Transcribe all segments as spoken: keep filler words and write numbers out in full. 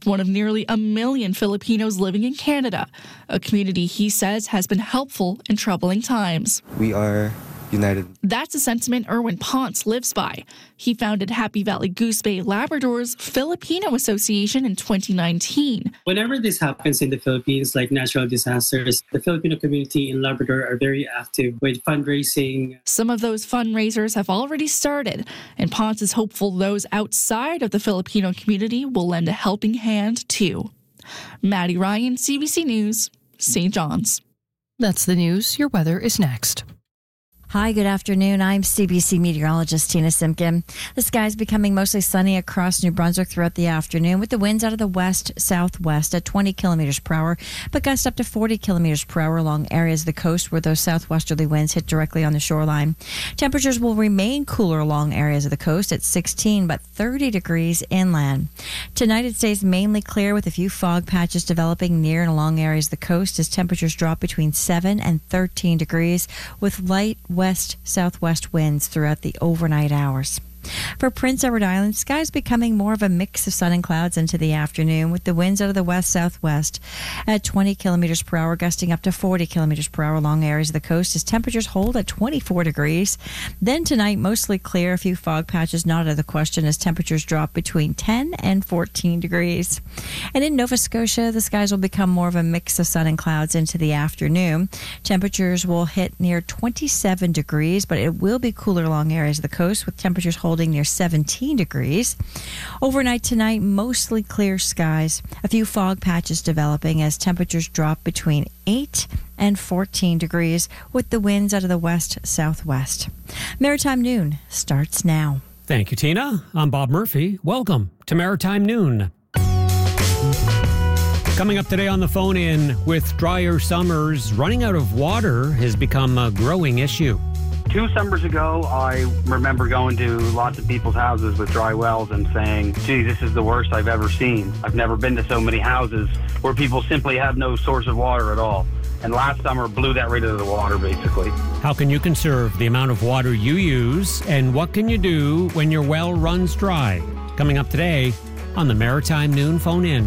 one of nearly a million Filipinos living in Canada, a community he says has been helpful in troubling times. We are united. That's a sentiment Erwin Ponce lives by. He founded Happy Valley Goose Bay Labrador's Filipino Association in twenty nineteen. Whenever this happens in the Philippines, like natural disasters, the Filipino community in Labrador are very active with fundraising. Some of those fundraisers have already started, and Ponce is hopeful those outside of the Filipino community will lend a helping hand too. Maddie Ryan, C B C News, Saint John's. That's the news. Your weather is next. Hi, good afternoon. I'm C B C meteorologist Tina Simpkin. The sky is becoming mostly sunny across New Brunswick throughout the afternoon, with the winds out of the west-southwest at twenty kilometers per hour, but gusts up to forty kilometers per hour along areas of the coast where those southwesterly winds hit directly on the shoreline. Temperatures will remain cooler along areas of the coast at sixteen, but thirty degrees inland. Tonight it stays mainly clear with a few fog patches developing near and along areas of the coast as temperatures drop between seven and thirteen degrees with light west-southwest winds throughout the overnight hours. For Prince Edward Island, skies becoming more of a mix of sun and clouds into the afternoon, with the winds out of the west-southwest at twenty kilometers per hour, gusting up to forty kilometers per hour along areas of the coast as temperatures hold at twenty-four degrees. Then tonight, mostly clear, a few fog patches not out of the question as temperatures drop between ten and fourteen degrees. And in Nova Scotia, the skies will become more of a mix of sun and clouds into the afternoon. Temperatures will hit near twenty-seven degrees, but it will be cooler along areas of the coast, with temperatures holding near seventeen degrees. Overnight tonight, mostly clear skies. A few fog patches developing as temperatures drop between eight and fourteen degrees with the winds out of the west-southwest. Maritime Noon starts now. Thank you, Tina. I'm Bob Murphy. Welcome to Maritime Noon. Coming up today on the phone in, with drier summers, running out of water has become a growing issue. Two summers ago, I remember going to lots of people's houses with dry wells and saying, gee, this is the worst I've ever seen. I've never been to so many houses where people simply have no source of water at all. And last summer blew that right out of the water, basically. How can you conserve the amount of water you use, and what can you do when your well runs dry? Coming up today on the Maritime Noon Phone In.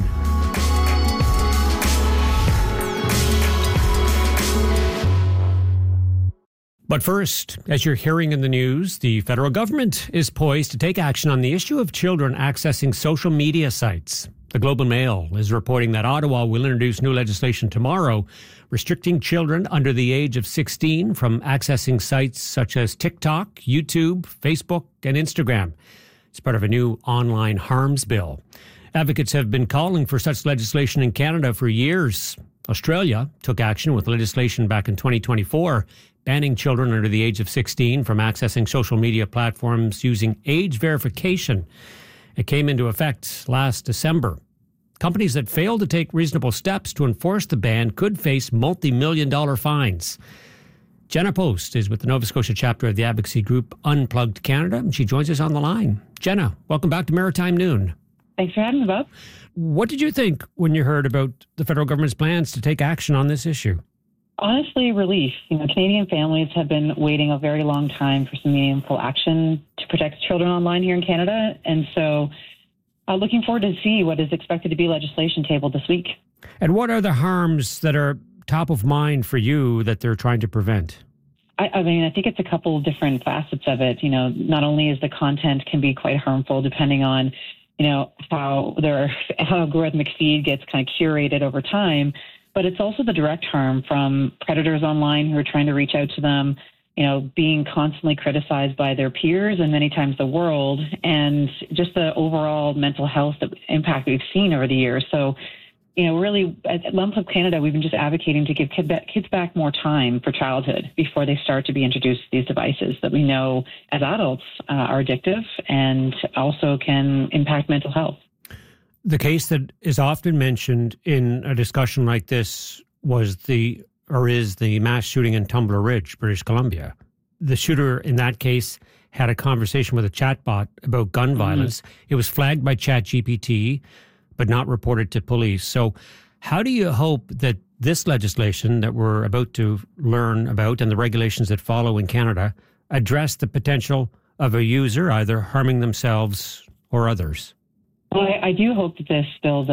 But first, as you're hearing in the news, the federal government is poised to take action on the issue of children accessing social media sites. The Globe and Mail is reporting that Ottawa will introduce new legislation tomorrow restricting children under the age of sixteen from accessing sites such as TikTok, YouTube, Facebook, and Instagram. It's part of a new online harms bill. Advocates have been calling for such legislation in Canada for years. Australia took action with legislation back in twenty twenty-four banning children under the age of sixteen from accessing social media platforms using age verification. It came into effect last December. Companies that fail to take reasonable steps to enforce the ban could face multi-million dollar fines. Jenna Post is with the Nova Scotia chapter of the advocacy group Unplugged Canada, and she joins us on the line. Jenna, welcome back to Maritime Noon. Thanks for having me, Bob. What did you think when you heard about the federal government's plans to take action on this issue? Honestly, relief. You know, Canadian families have been waiting a very long time for some meaningful action to protect children online here in Canada. And so uh, looking forward to see what is expected to be legislation tabled this week. And what are the harms that are top of mind for you that they're trying to prevent? I, I mean, I think it's a couple of different facets of it. You know, not only is the content can be quite harmful depending on, you know, how their algorithmic feed gets kind of curated over time, but it's also the direct harm from predators online who are trying to reach out to them, you know, being constantly criticized by their peers and many times the world, and just the overall mental health impact we've seen over the years. So, you know, really at Unplugged Canada, we've been just advocating to give kids back more time for childhood before they start to be introduced to these devices that we know as adults uh, are addictive and also can impact mental health. The case that is often mentioned in a discussion like this was the, or is the mass shooting in Tumbler Ridge, British Columbia. The shooter in that case had a conversation with a chatbot about gun mm-hmm. violence. It was flagged by ChatGPT, but not reported to police. So how do you hope that this legislation that we're about to learn about and the regulations that follow in Canada address the potential of a user either harming themselves or others? Well, I, I do hope that this bill